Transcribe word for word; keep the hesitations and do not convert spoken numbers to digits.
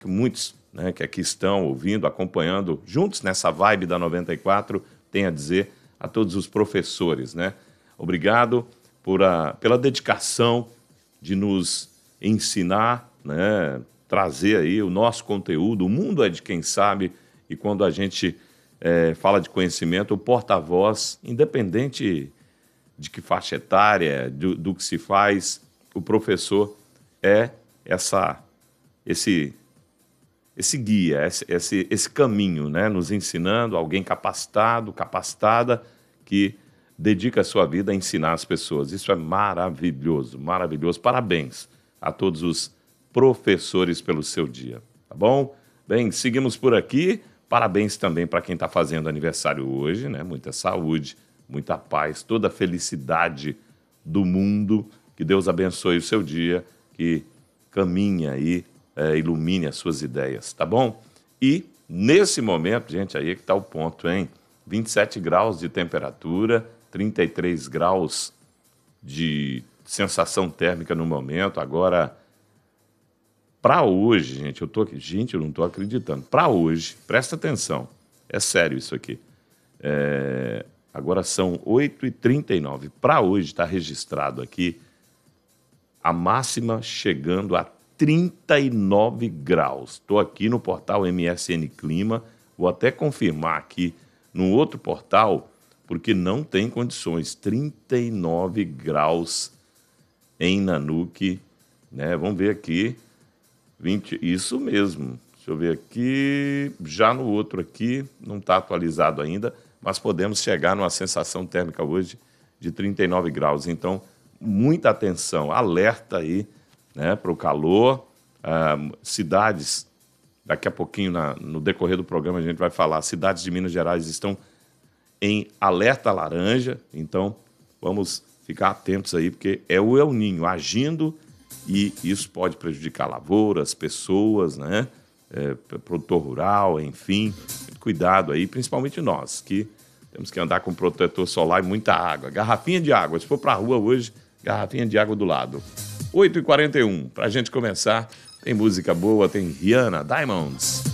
que muitos, né, que aqui estão ouvindo, acompanhando, juntos nessa vibe da noventa e quatro, tem a dizer a todos os professores, né? Obrigado por a, pela dedicação de nos ensinar, né, trazer aí o nosso conteúdo. O mundo é de quem sabe, e quando a gente é, fala de conhecimento, o porta-voz, independente de que faixa etária, do, do que se faz, o professor é essa, esse, esse guia, esse, esse, esse caminho, né, nos ensinando, alguém capacitado, capacitada, que dedica a sua vida a ensinar as pessoas. Isso é maravilhoso, maravilhoso. Parabéns a todos os professores pelo seu dia, tá bom? Bem, seguimos por aqui. Parabéns também para quem está fazendo aniversário hoje, né? Muita saúde, muita paz, toda a felicidade do mundo. Que Deus abençoe o seu dia, que caminhe aí, é, ilumine as suas ideias, tá bom? E nesse momento, gente, aí é que está o ponto, hein? vinte e sete graus de temperatura, trinta e três graus de sensação térmica no momento. Agora, para hoje, gente, eu tô aqui, gente, eu não estou acreditando. Para hoje, presta atenção, é sério isso aqui. É, agora são oito e trinta e nove. Para hoje está registrado aqui a máxima chegando a trinta e nove graus. Estou aqui no portal M S N Clima, vou até confirmar aqui no outro portal, porque não tem condições. trinta e nove graus em Nanuque, né? Vamos ver aqui. vinte, isso mesmo. Deixa eu ver aqui. Já no outro aqui, não está atualizado ainda, mas podemos chegar numa sensação térmica hoje de trinta e nove graus. Então, muita atenção, alerta aí, né, para o calor. Ah, cidades, daqui a pouquinho, na, no decorrer do programa, a gente vai falar, cidades de Minas Gerais estão em alerta laranja, então vamos ficar atentos aí, porque é o El Ninho agindo e isso pode prejudicar lavouras, pessoas, né? É, produtor rural, enfim. Cuidado aí, principalmente nós, que temos que andar com protetor solar e muita água. Garrafinha de água, se for para a rua hoje, garrafinha de água do lado. oito e quarenta e um, para a gente começar, tem música boa, tem Rihanna, Diamonds.